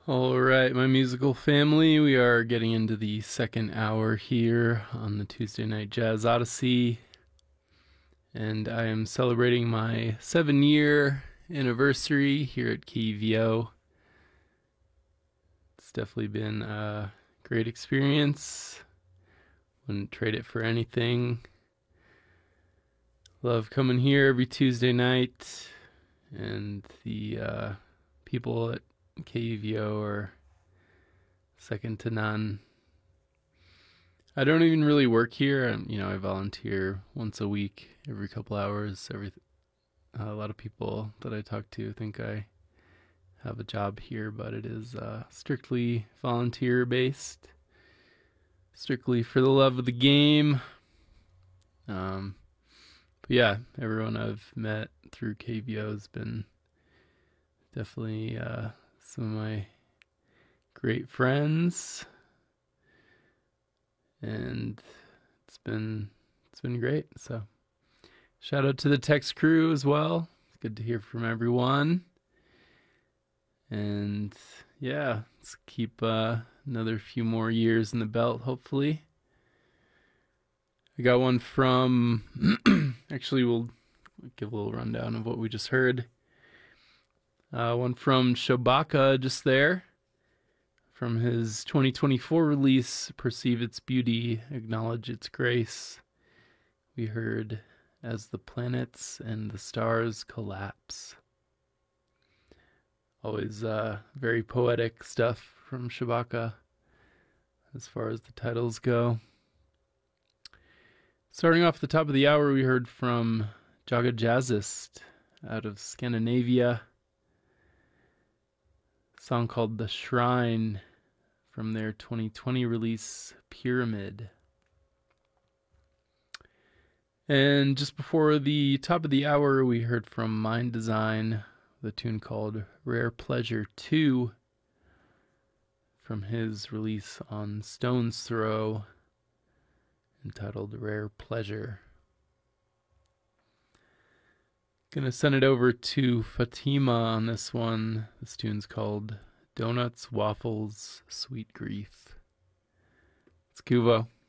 All right, my musical family, we are getting into the second hour here on the Tuesday Night Jazz Odyssey, and I am celebrating my 7-year anniversary here at KVO. It's definitely been a great experience. Wouldn't trade it for anything. Love coming here every Tuesday night, and the people at KVO are second to none. I don't even really work here. I volunteer once a week, every couple hours. A lot of people that I talk to think I have a job here, but it is strictly volunteer based, strictly for the love of the game. But yeah, everyone I've met through KVO has been definitely some of my great friends, and it's been great. So shout out to the text crew as well. It's good to hear from everyone. And yeah, let's keep another few more years in the belt, hopefully. I got one from, actually, we'll give a little rundown of what we just heard. One from Shabaka just there, from his 2024 release, Perceive Its Beauty, Acknowledge Its Grace. We heard As the Planets and the Stars Collapse. Always very poetic stuff from Shabaka as far as the titles go. Starting off the top of the hour, we heard from Jaga Jazzist out of Scandinavia. A song called The Shrine from their 2020 release, Pyramid. And just before the top of the hour, we heard from Mind Design, the tune called Rare Pleasure 2 from his release on Stone's Throw, entitled Rare Pleasure. Gonna send it over to Fatima on this one. This tune's called Donuts, Waffles, Sweet Grief. It's Kuvo.